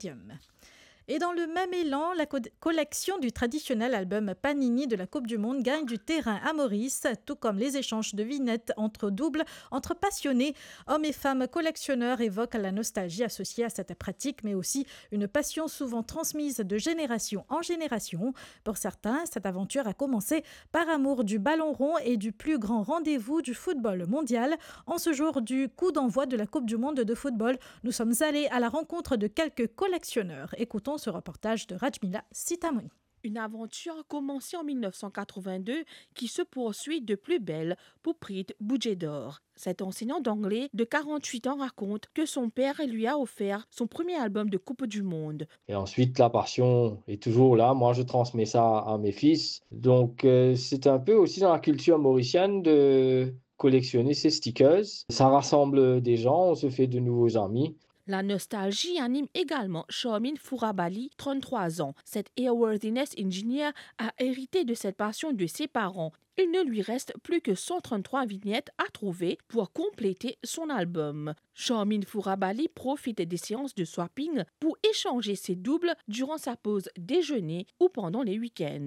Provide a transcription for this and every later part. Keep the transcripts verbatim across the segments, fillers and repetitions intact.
Stadium. Et dans le même élan, la co- collection du traditionnel album Panini de la Coupe du Monde gagne du terrain à Maurice, tout comme les échanges de vignettes entre doubles, entre passionnés. Hommes et femmes collectionneurs évoquent la nostalgie associée à cette pratique, mais aussi une passion souvent transmise de génération en génération. Pour certains, cette aventure a commencé par amour du ballon rond et du plus grand rendez-vous du football mondial. En ce jour du coup d'envoi de la Coupe du Monde de football, nous sommes allés à la rencontre de quelques collectionneurs. Écoutons ce reportage de Rajmila Sitamoni. Une aventure commencée en dix-neuf cent quatre-vingt-deux qui se poursuit de plus belle pour Preet Boujedor. Cet enseignant d'anglais de quarante-huit ans raconte que son père lui a offert son premier album de Coupe du Monde. Et ensuite, la passion est toujours là. Moi, je transmets ça à mes fils. Donc, euh, c'est un peu aussi dans la culture mauricienne de collectionner ces stickers. Ça rassemble des gens, on se fait de nouveaux amis. La nostalgie anime également Charmin Fourabali, trente-trois ans. Cet airworthiness engineer a hérité de cette passion de ses parents. Il ne lui reste plus que cent trente-trois vignettes à trouver pour compléter son album. Charmin Fourabali profite des séances de swapping pour échanger ses doubles durant sa pause déjeuner ou pendant les week-ends.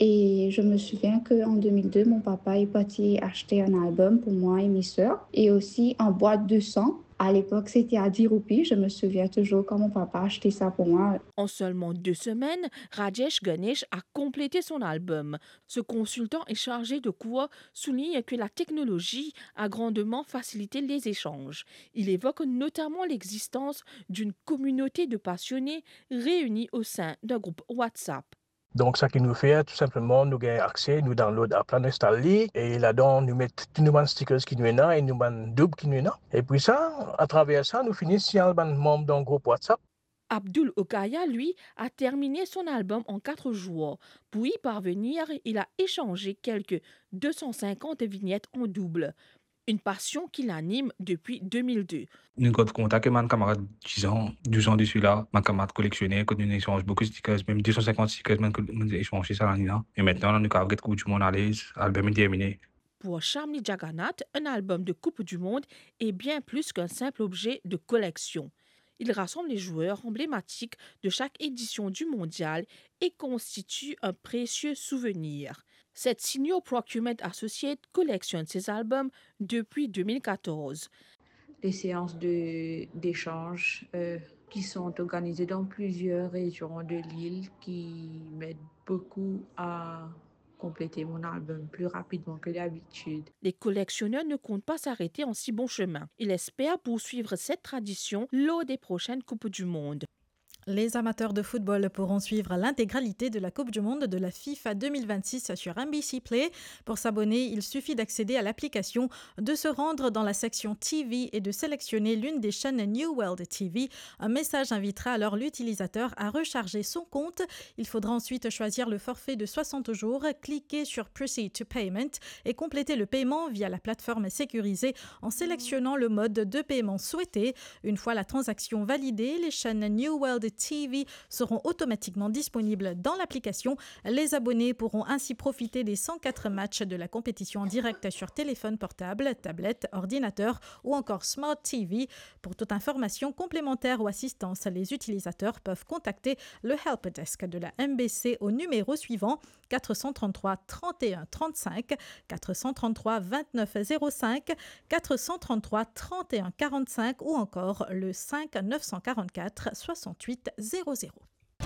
Et je me souviens qu'en deux mille deux, mon papa est parti acheter un album pour moi et mes sœurs et aussi en boîte de sang. À l'époque, c'était à dix roupies. Je me souviens toujours quand mon papa a acheté ça pour moi. En seulement deux semaines, Rajesh Ganesh a complété son album. Ce consultant est chargé de cours souligne que la technologie a grandement facilité les échanges. Il évoque notamment l'existence d'une communauté de passionnés réunis au sein d'un groupe WhatsApp. Donc, ça qui nous fait, tout simplement, nous avons accès, nous download à plein d'installer et là-dedans, nous mettons tous nos stickers qui nous sont là et nous avons double qui nous sont là. Et puis ça, à travers ça, nous finissons par membre d'un groupe WhatsApp. Abdul Okaya, lui, a terminé son album en quatre jours. Pour y parvenir, il a échangé quelques deux cent cinquante vignettes en double. Une passion qui l'anime depuis deux mille deux. Nous avons contacté mon camarade dix ans, douze ans dessus là, mon camarade collectionneur, quand nous échangeons beaucoup de stickers, même deux cent cinquante stickers, nous avons échangé ça l'année là. Et maintenant, nous avons fait Coupe du Monde à l'aise, l'album est terminé. Pour Shamli Jagannath, un album de Coupe du Monde est bien plus qu'un simple objet de collection. Il rassemble les joueurs emblématiques de chaque édition du mondial et constitue un précieux souvenir. Cette Senior Procurement Associate collectionne ses albums depuis deux mille quatorze. Les séances de, d'échange euh, qui sont organisées dans plusieurs régions de l'île qui m'aident beaucoup à compléter mon album plus rapidement que d'habitude. Les collectionneurs ne comptent pas s'arrêter en si bon chemin. Ils espèrent poursuivre cette tradition lors des prochaines Coupes du Monde. Les amateurs de football pourront suivre l'intégralité de la Coupe du Monde de la FIFA deux mille vingt-six sur N B C Play. Pour s'abonner, il suffit d'accéder à l'application, de se rendre dans la section T V et de sélectionner l'une des chaînes New World T V. Un message invitera alors l'utilisateur à recharger son compte. Il faudra ensuite choisir le forfait de soixante jours, cliquer sur Proceed to Payment et compléter le paiement via la plateforme sécurisée en sélectionnant le mode de paiement souhaité. Une fois la transaction validée, les chaînes New World T V seront automatiquement disponibles dans l'application. Les abonnés pourront ainsi profiter des cent quatre matchs de la compétition en direct sur téléphone portable, tablette, ordinateur ou encore Smart T V. Pour toute information complémentaire ou assistance, les utilisateurs peuvent contacter le helpdesk de la M B C au numéro suivant quatre cent trente-trois trente et un trente-cinq, quatre cent trente-trois vingt-neuf zéro cinq, quatre cent trente-trois trente et un quarante-cinq ou encore le cinq neuf cent quarante-quatre soixante-huit zéro zéro.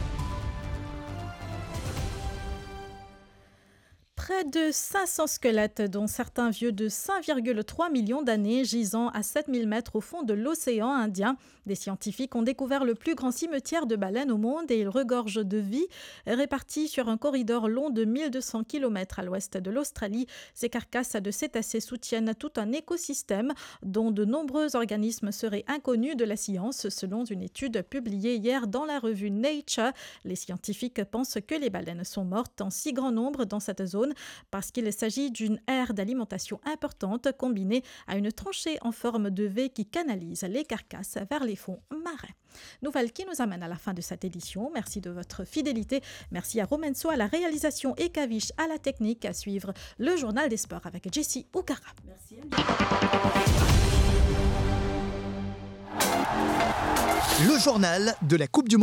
Près de cinq cents squelettes, dont certains vieux de cinq virgule trois millions d'années, gisant à sept mille mètres au fond de l'océan Indien. Des scientifiques ont découvert le plus grand cimetière de baleines au monde et il regorge de vie. Répartis sur un corridor long de mille deux cents kilomètres à l'ouest de l'Australie, ces carcasses de cétacés soutiennent tout un écosystème dont de nombreux organismes seraient inconnus de la science, selon une étude publiée hier dans la revue Nature. Les scientifiques pensent que les baleines sont mortes en si grand nombre dans cette zone parce qu'il s'agit d'une aire d'alimentation importante combinée à une tranchée en forme de V qui canalise les carcasses vers les fonds marins. Nouvelle qui nous amène à la fin de cette édition. Merci de votre fidélité. Merci à Romenso à la réalisation et Kavish à la technique. À suivre le journal des sports avec Jessie Oukara. Merci. Le journal de la Coupe du Monde.